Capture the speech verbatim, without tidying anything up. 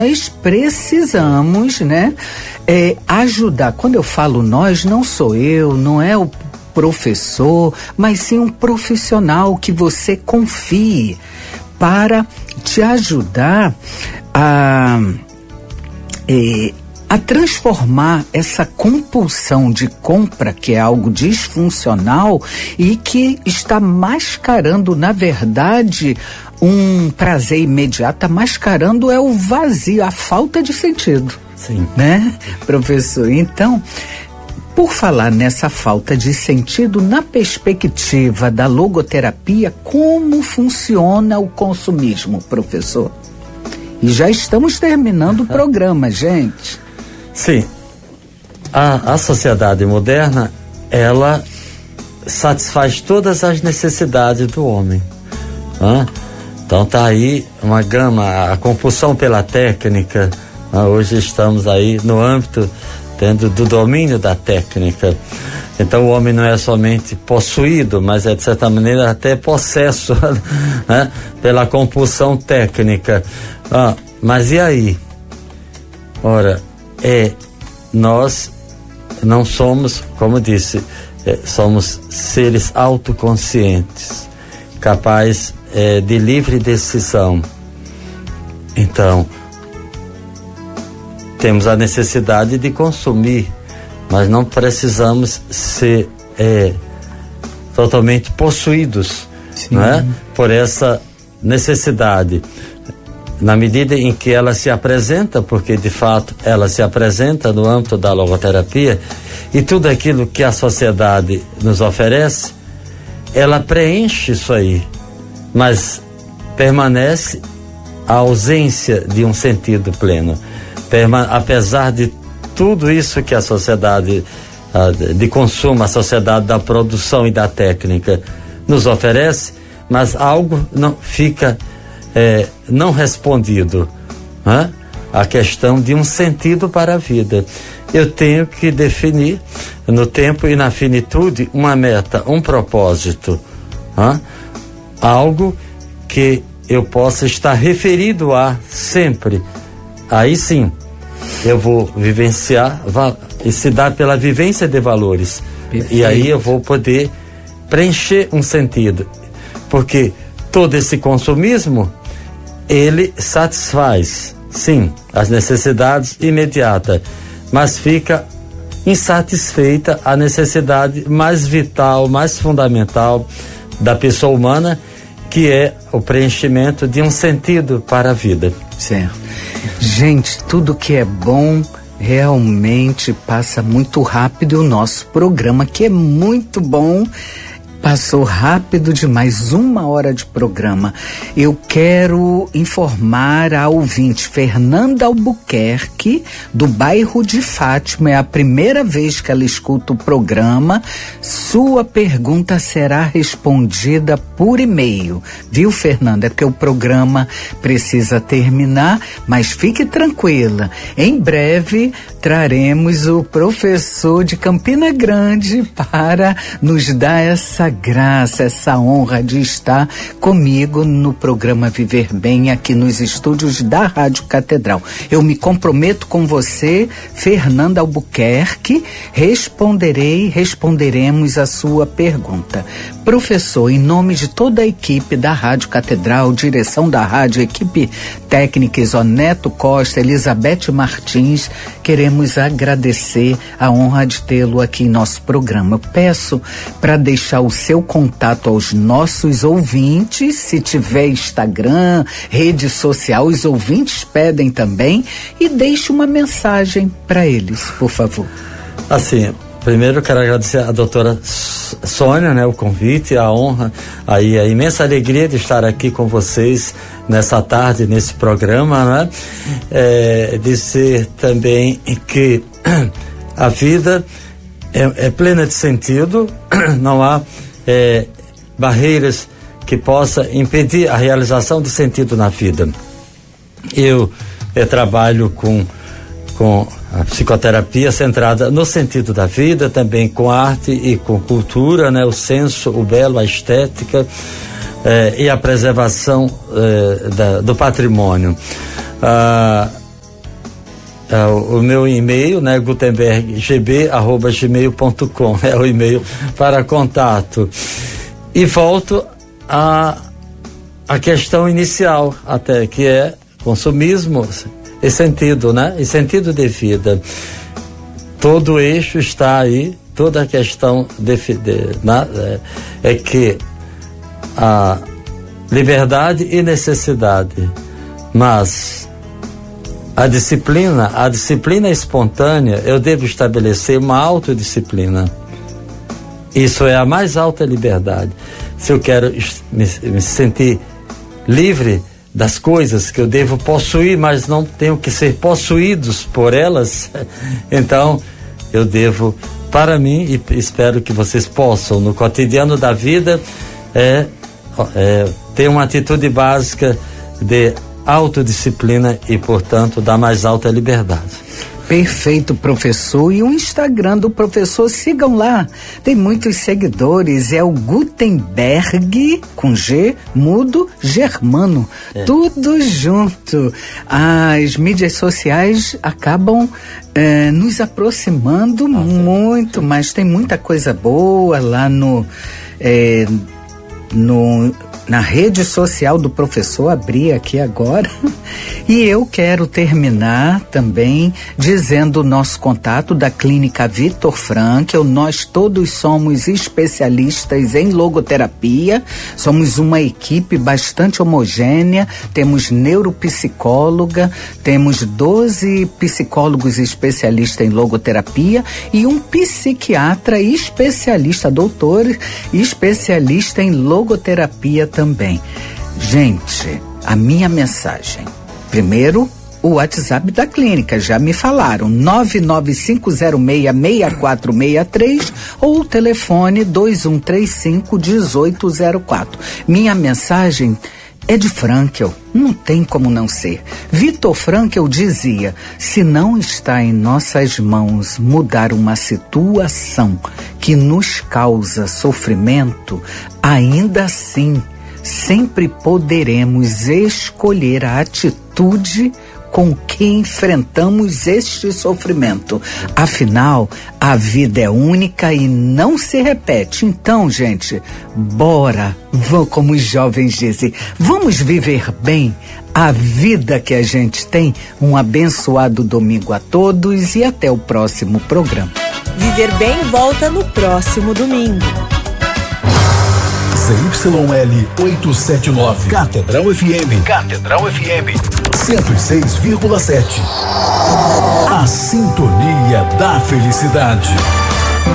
nós precisamos, né, é, ajudar. Quando eu falo nós, não sou eu, não é o professor, mas sim um profissional que você confie para te ajudar a, é, a transformar essa compulsão de compra, que é algo disfuncional e que está mascarando, na verdade, um prazer imediato, mascarando é o vazio, a falta de sentido. Sim. Né, professor? Então, por falar nessa falta de sentido, na perspectiva da logoterapia, como funciona o consumismo, professor? E já estamos terminando o programa, gente. Sim. A, a sociedade moderna, ela satisfaz todas as necessidades do homem. Né? Então tá aí uma gama, a compulsão pela técnica. Né? Hoje estamos aí no âmbito dentro do domínio da técnica. Então o homem não é somente possuído, mas é de certa maneira até possesso, né? Pela compulsão técnica. Ah, mas e aí? Ora, é, nós não somos, como disse, é, somos seres autoconscientes, capazes é, de livre decisão. Então, temos a necessidade de consumir, mas não precisamos ser é, totalmente possuídos, não é? Por essa necessidade. Na medida em que ela se apresenta, porque de fato ela se apresenta no âmbito da logoterapia, e tudo aquilo que a sociedade nos oferece, ela preenche isso aí, mas permanece a ausência de um sentido pleno. Perma- apesar de tudo isso que a sociedade uh, de consumo, a sociedade da produção e da técnica nos oferece, mas algo não fica é, não respondido, né? A questão de um sentido para a vida. Eu tenho que definir no tempo e na finitude uma meta, um propósito, né? Algo que eu possa estar referido a sempre. Aí sim eu vou vivenciar e se dar pela vivência de valores. Perfeito. E aí eu vou poder preencher um sentido, porque todo esse consumismo, ele satisfaz, sim, as necessidades imediatas, mas fica insatisfeita a necessidade mais vital, mais fundamental da pessoa humana, que é o preenchimento de um sentido para a vida. Certo. Gente, tudo que é bom realmente passa muito rápido. O nosso programa, que é muito bom, passou rápido demais, uma hora de programa. Eu quero informar a ouvinte Fernanda Albuquerque, do bairro de Fátima. É a primeira vez que ela escuta o programa. Sua pergunta será respondida por e-mail, viu, Fernanda? É porque o programa precisa terminar, mas fique tranquila. Em breve traremos o professor de Campina Grande para nos dar essa graça, essa honra de estar comigo no programa Viver Bem, aqui nos estúdios da Rádio Catedral. Eu me comprometo com você, Fernanda Albuquerque, responderei, responderemos a sua pergunta. Professor, em nome de toda a equipe da Rádio Catedral, direção da rádio, equipe técnica Isoneto Costa, Elizabeth Martins, queremos agradecer a honra de tê-lo aqui em nosso programa. Eu peço para deixar o seu contato aos nossos ouvintes, se tiver Instagram, rede social, os ouvintes pedem também, e deixe uma mensagem para eles, por favor. Assim, primeiro eu quero agradecer a doutora Sônia, né, o convite, a honra, aí a imensa alegria de estar aqui com vocês nessa tarde, nesse programa, né? É, dizer também que a vida é, é plena de sentido, não há é, barreiras que possa impedir a realização de sentido na vida. Eu, eu trabalho com com a psicoterapia centrada no sentido da vida, também com arte e com cultura, né? O senso, o belo, a estética eh, e a preservação eh, da, do patrimônio. Ah, é, o, o meu e-mail, né, gutenberg g b arroba gmail ponto com, é o e-mail para contato. E volto a a questão inicial, até, que é consumismo e sentido, né? E sentido de vida. Todo o eixo está aí, toda a questão de, de, na, é, é que a liberdade e necessidade, mas a disciplina, a disciplina espontânea, eu devo estabelecer uma autodisciplina. Isso é a mais alta liberdade. Se eu quero me, me sentir livre das coisas que eu devo possuir, mas não tenho que ser possuídos por elas, então eu devo, para mim, e espero que vocês possam, no cotidiano da vida, é, é, ter uma atitude básica de autodisciplina e, portanto, da mais alta liberdade. Perfeito, professor. E o Instagram do professor, sigam lá. Tem muitos seguidores. É o Gutenberg, com G, mudo, Germano. É. Tudo junto. As mídias sociais acabam é, nos aproximando ah, muito, mas tem muita coisa boa lá no... É, no na rede social do professor, abri aqui agora, e eu quero terminar também dizendo o nosso contato da Clínica Vitor Frankl. Nós todos somos especialistas em logoterapia, somos uma equipe bastante homogênea, temos neuropsicóloga, temos doze psicólogos especialistas em logoterapia e um psiquiatra especialista, doutor especialista em logoterapia também. Gente, a minha mensagem. Primeiro, o WhatsApp da clínica, já me falaram, nove nove cinco zero seis, seis quatro seis três ou o telefone dois um três cinco, um oito zero quatro. Minha mensagem é de Frankl, não tem como não ser. Vitor Frankl dizia: se não está em nossas mãos mudar uma situação que nos causa sofrimento, ainda assim sempre poderemos escolher a atitude com que enfrentamos este sofrimento. Afinal, a vida é única e não se repete. Então, gente, bora, como os jovens dizem, vamos viver bem a vida que a gente tem. Um abençoado domingo a todos e até o próximo programa. Viver Bem volta no próximo domingo. Z Y L oitocentos e setenta e nove, Catedral F M. Catedral F M cento e seis vírgula sete. A sintonia da felicidade.